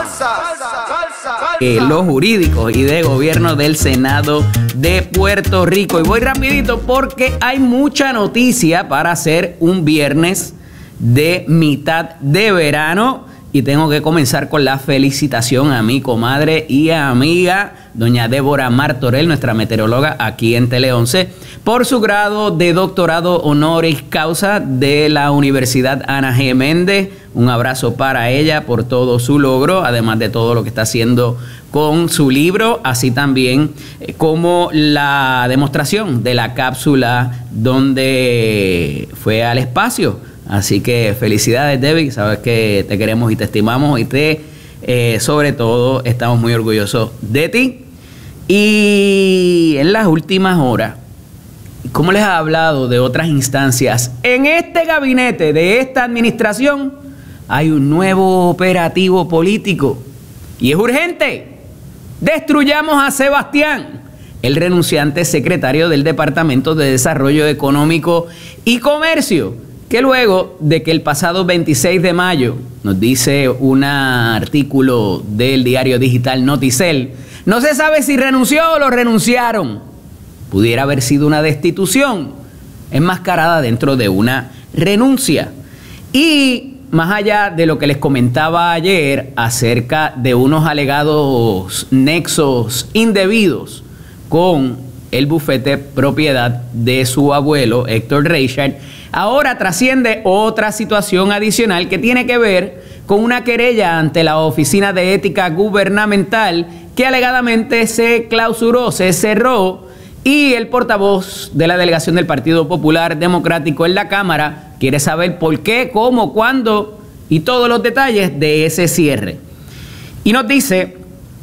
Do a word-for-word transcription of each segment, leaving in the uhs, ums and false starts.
Eh, los jurídicos y de gobierno del Senado de Puerto Rico. Y voy rapidito porque hay mucha noticia para hacer un viernes de mitad de verano. Y tengo que comenzar con la felicitación a mi comadre y amiga, doña Débora Martorell, nuestra meteoróloga aquí en Tele once, por su grado de doctorado honoris causa de la Universidad Ana G. Méndez. Un abrazo para ella por todo su logro, además de todo lo que está haciendo con su libro, así también eh, como la demostración de la cápsula donde fue al espacio. Así que felicidades, Debbie, sabes que te queremos y te estimamos y te, eh, sobre todo, estamos muy orgullosos de ti. Y en las últimas horas, como les he hablado de otras instancias, en este gabinete de esta administración hay un nuevo operativo político y es urgente. Destruyamos a Sebastián, el renunciante secretario del Departamento de Desarrollo Económico y Comercio, que luego de que el pasado veintiséis de mayo, nos dice un artículo del diario digital Noticel, no se sabe si renunció o lo renunciaron. Pudiera haber sido una destitución enmascarada dentro de una renuncia. Y más allá de lo que les comentaba ayer acerca de unos alegados nexos indebidos con el bufete propiedad de su abuelo, Héctor Reichard, ahora trasciende otra situación adicional que tiene que ver con una querella ante la Oficina de Ética Gubernamental que alegadamente se clausuró, se cerró, y el portavoz de la delegación del Partido Popular Democrático en la Cámara quiere saber por qué, cómo, cuándo y todos los detalles de ese cierre. Y nos dice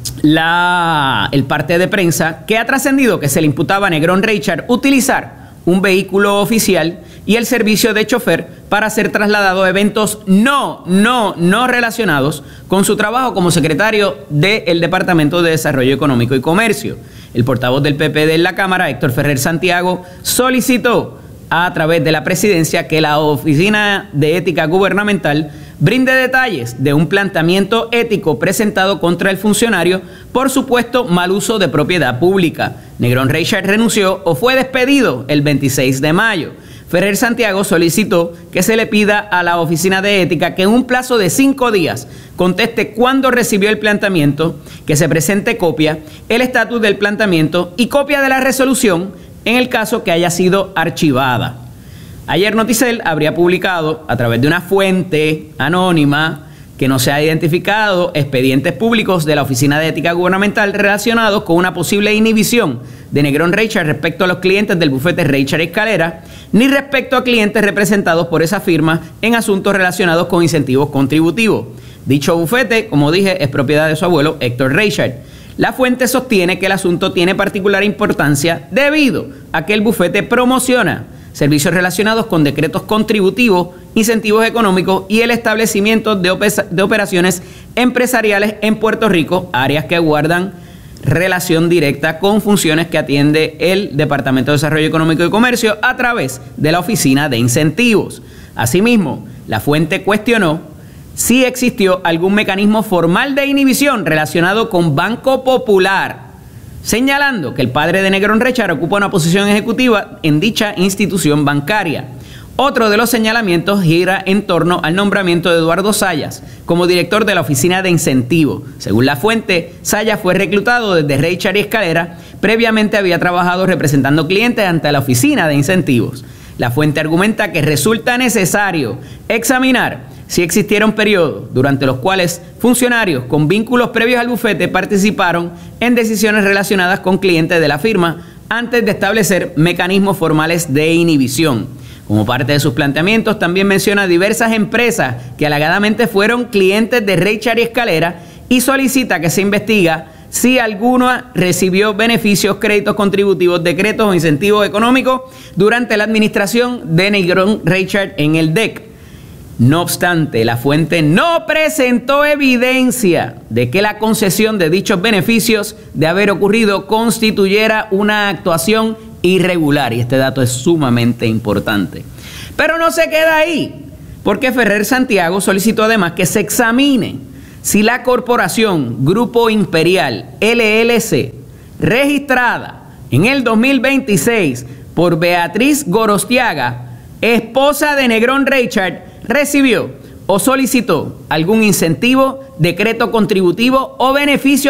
la, el parte de prensa que ha trascendido que se le imputaba a Negrón Reichard utilizar un vehículo oficial y el servicio de chofer para ser trasladado a eventos no, no, no relacionados con su trabajo como secretario del Departamento de Desarrollo Económico y Comercio. El portavoz del P P D en la Cámara, Héctor Ferrer Santiago, solicitó a través de la presidencia que la Oficina de Ética Gubernamental brinde detalles de un planteamiento ético presentado contra el funcionario por supuesto mal uso de propiedad pública. Negrón Reichard renunció o fue despedido el veintiséis de mayo. Ferrer Santiago solicitó que se le pida a la Oficina de Ética que en un plazo de cinco días conteste cuándo recibió el planteamiento, que se presente copia, el estatus del planteamiento y copia de la resolución en el caso que haya sido archivada. Ayer Noticel habría publicado a través de una fuente anónima que no se ha identificado expedientes públicos de la Oficina de Ética Gubernamental relacionados con una posible inhibición de Negrón Reichard respecto a los clientes del bufete Reichard Escalera, ni respecto a clientes representados por esa firma en asuntos relacionados con incentivos contributivos. Dicho bufete, como dije, es propiedad de su abuelo Héctor Reichard. La fuente sostiene que el asunto tiene particular importancia debido a que el bufete promociona servicios relacionados con decretos contributivos, incentivos económicos y el establecimiento de, de operaciones empresariales en Puerto Rico, áreas que guardan relación directa con funciones que atiende el Departamento de Desarrollo Económico y Comercio a través de la Oficina de Incentivos. Asimismo, la fuente cuestionó si existió algún mecanismo formal de inhibición relacionado con Banco Popular, señalando que el padre de Negrón Reichard ocupa una posición ejecutiva en dicha institución bancaria. Otro de los señalamientos gira en torno al nombramiento de Eduardo Sayas como director de la Oficina de Incentivos. Según la fuente, Sayas fue reclutado desde Reichard y Escalera. Previamente había trabajado representando clientes ante la Oficina de Incentivos. La fuente argumenta que resulta necesario examinar si existieron periodos durante los cuales funcionarios con vínculos previos al bufete participaron en decisiones relacionadas con clientes de la firma antes de establecer mecanismos formales de inhibición. Como parte de sus planteamientos, también menciona diversas empresas que alegadamente fueron clientes de Reichard y Escalera y solicita que se investiga si alguna recibió beneficios, créditos contributivos, decretos o incentivos económicos durante la administración de Negrón Reichard en el D E C. No obstante, la fuente no presentó evidencia de que la concesión de dichos beneficios de haber ocurrido constituyera una actuación irregular. Y este dato es sumamente importante. Pero no se queda ahí, porque Ferrer Santiago solicitó además que se examine si la corporación Grupo Imperial L L C, registrada en el dos mil veintiséis por Beatriz Gorostiaga, esposa de Negrón Richard, recibió o solicitó algún incentivo, decreto contributivo o beneficio